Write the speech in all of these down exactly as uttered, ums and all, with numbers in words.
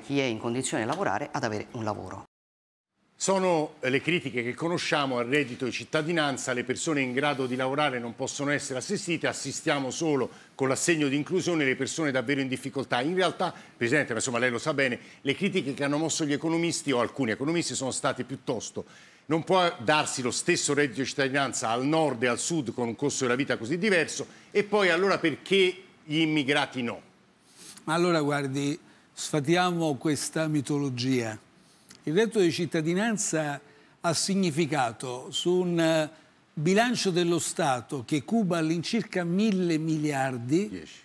chi è in condizione di lavorare ad avere un lavoro. Sono le critiche che conosciamo al reddito di cittadinanza, le persone in grado di lavorare non possono essere assistite, assistiamo solo con l'assegno di inclusione le persone davvero in difficoltà. In realtà, Presidente, ma insomma lei lo sa bene, le critiche che hanno mosso gli economisti o alcuni economisti sono state piuttosto: non può darsi lo stesso reddito di cittadinanza al nord e al sud con un costo della vita così diverso, e poi allora perché gli immigrati no? Allora guardi, sfatiamo questa mitologia. Il reddito di cittadinanza ha significato su un bilancio dello Stato che cuba all'incirca mille miliardi, dieci.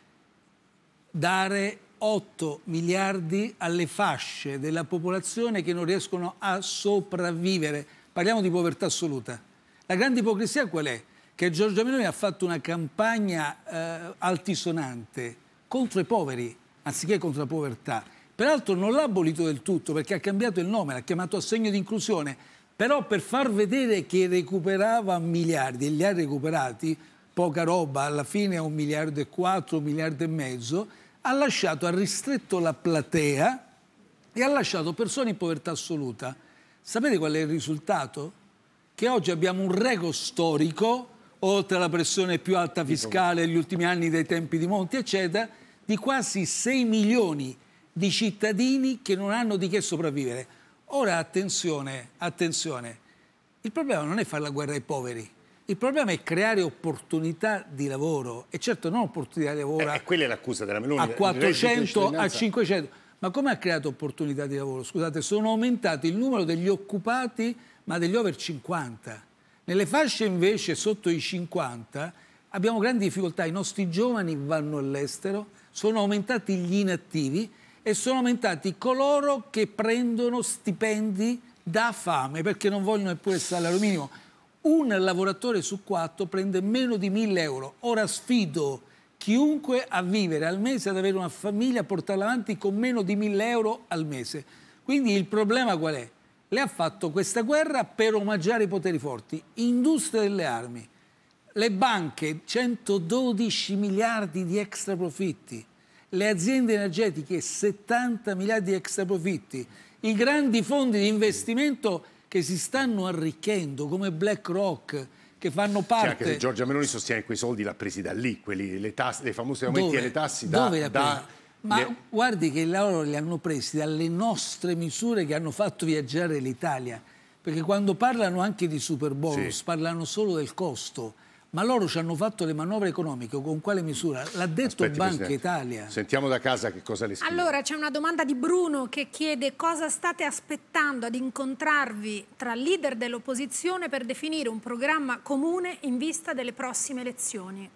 Dare otto miliardi alle fasce della popolazione che non riescono a sopravvivere. Parliamo di povertà assoluta. La grande ipocrisia qual è? Che Giorgia Meloni ha fatto una campagna eh, altisonante contro i poveri, anziché contro la povertà. Peraltro non l'ha abolito del tutto perché ha cambiato il nome, l'ha chiamato assegno di inclusione, però per far vedere che recuperava miliardi, e li ha recuperati, poca roba, alla fine un miliardo e quattro, un miliardo e mezzo, ha lasciato, ha ristretto la platea e ha lasciato persone in povertà assoluta. Sapete qual è il risultato? Che oggi abbiamo un record storico, oltre alla pressione più alta fiscale negli ultimi anni dei tempi di Monti, eccetera, di quasi sei milioni di cittadini che non hanno di che sopravvivere. Ora attenzione, attenzione, il problema non è fare la guerra ai poveri, il problema è creare opportunità di lavoro, e certo non opportunità di lavoro E quella è l'accusa della Meloni. a quattrocento, a cinquecento. Ma come ha creato opportunità di lavoro? Scusate, sono aumentati il numero degli occupati, ma degli over cinquanta. Nelle fasce invece sotto i cinquanta abbiamo grandi difficoltà, i nostri giovani vanno all'estero, sono aumentati gli inattivi e sono aumentati coloro che prendono stipendi da fame perché non vogliono neppure il salario minimo. Un lavoratore su quattro prende meno di mille euro. Ora sfido chiunque a vivere al mese, ad avere una famiglia, a portarla avanti con meno di mille euro al mese. Quindi il problema qual è? Le ha fatto questa guerra per omaggiare i poteri forti. Industria delle armi, le banche, centododici miliardi di extra profitti. Le aziende energetiche, settanta miliardi di extra profitti, i grandi fondi di investimento che si stanno arricchendo come BlackRock, che fanno parte... Cioè, anche se Giorgia Meloni sostiene che quei soldi l'ha presi da lì, quelli, le, tasse, le famose aumenti Dove? alle tasse da... Dove da Ma le... guardi che loro li hanno presi dalle nostre misure che hanno fatto viaggiare l'Italia, perché quando parlano anche di superbonus sì. parlano solo del costo. Ma loro ci hanno fatto le manovre economiche, con quale misura? L'ha detto Aspetti, Banca Presidente. Italia. Sentiamo da casa che cosa le scrive. Allora, c'è una domanda di Bruno che chiede cosa state aspettando ad incontrarvi tra leader dell'opposizione per definire un programma comune in vista delle prossime elezioni.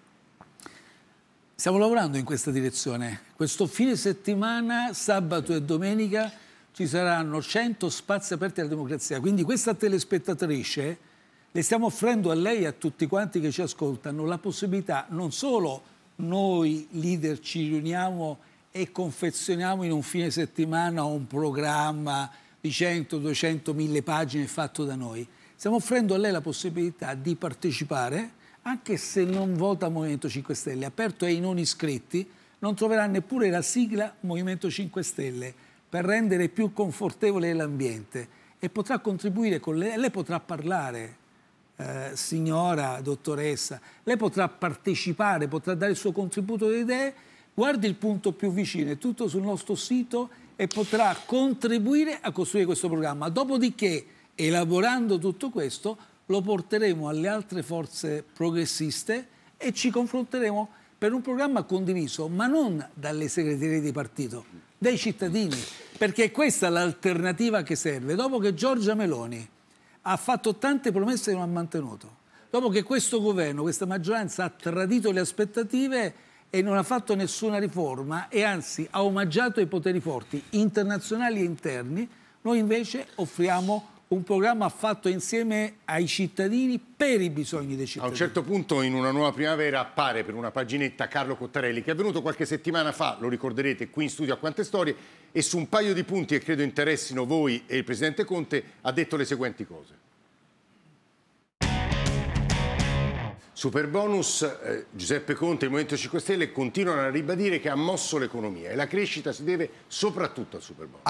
Stiamo lavorando in questa direzione. Questo fine settimana, sabato e domenica, ci saranno cento spazi aperti alla democrazia. Quindi questa telespettatrice... le stiamo offrendo a lei e a tutti quanti che ci ascoltano la possibilità, non solo noi leader ci riuniamo e confezioniamo in un fine settimana un programma di cento, duecento, mille pagine fatto da noi, stiamo offrendo a lei la possibilità di partecipare, anche se non vota Movimento cinque Stelle, aperto ai non iscritti, non troverà neppure la sigla Movimento cinque Stelle per rendere più confortevole l'ambiente, e potrà contribuire con lei, lei potrà parlare. Eh, signora dottoressa, lei potrà partecipare, potrà dare il suo contributo di idee, guardi il punto più vicino, è tutto sul nostro sito, e potrà contribuire a costruire questo programma. Dopodiché, elaborando tutto questo, lo porteremo alle altre forze progressiste e ci confronteremo per un programma condiviso, ma non dalle segreterie di partito, dai cittadini, perché questa è l'alternativa che serve. Dopo che Giorgia Meloni ha fatto tante promesse che non ha mantenuto, dopo che questo governo, questa maggioranza ha tradito le aspettative e non ha fatto nessuna riforma e anzi ha omaggiato i poteri forti internazionali e interni, noi invece offriamo un programma fatto insieme ai cittadini per i bisogni dei cittadini. A un certo punto, in Una nuova primavera, appare per una paginetta Carlo Cottarelli, che è venuto qualche settimana fa, lo ricorderete, qui in studio a Quante Storie, e su un paio di punti che credo interessino voi e il Presidente Conte ha detto le seguenti cose. Superbonus, eh, Giuseppe Conte e il Movimento cinque Stelle continuano a ribadire che ha mosso l'economia e la crescita si deve soprattutto al superbonus.